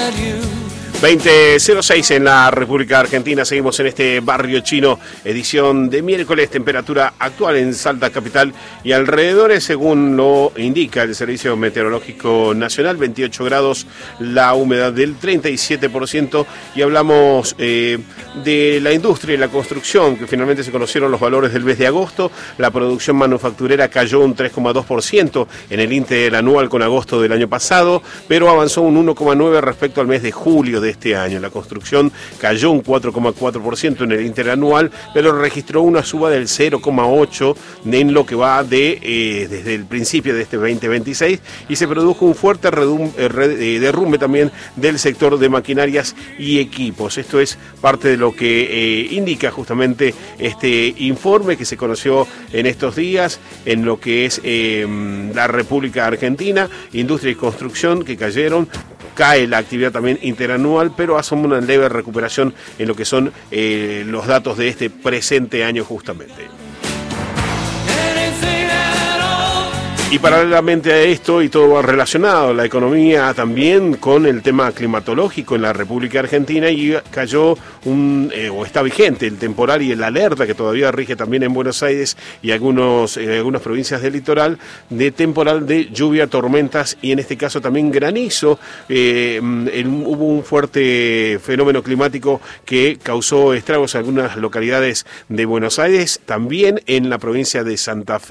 20:06 en la República Argentina. Seguimos en este barrio chino, edición de miércoles. Temperatura actual en Salta capital y alrededores, según lo indica el Servicio Meteorológico Nacional, 28 grados, la humedad del 37%. Y hablamos de la industria y la construcción, que finalmente se conocieron los valores del mes de agosto. La producción manufacturera cayó un 3,2% en el interanual con agosto del año pasado, pero avanzó un 1,9% respecto al mes de julio de este año. La construcción cayó un 4,4% en el interanual, pero registró una suba del 0,8% en lo que va desde el principio de este 2026, y se produjo un fuerte derrumbe también del sector de maquinarias y equipos. Esto es parte de lo que indica justamente este informe que se conoció en estos días en lo que es la República Argentina. Industria y construcción que cayeron. Cae la actividad también interanual, pero asoma una leve recuperación en lo que son los datos de este presente año justamente. Y paralelamente a esto, y todo va relacionado, la economía también con el tema climatológico en la República Argentina, y cayó o está vigente el temporal y el alerta que todavía rige también en Buenos Aires y algunas provincias del litoral, de temporal de lluvia, tormentas y en este caso también granizo. Hubo un fuerte fenómeno climático que causó estragos en algunas localidades de Buenos Aires, también en la provincia de Santa Fe.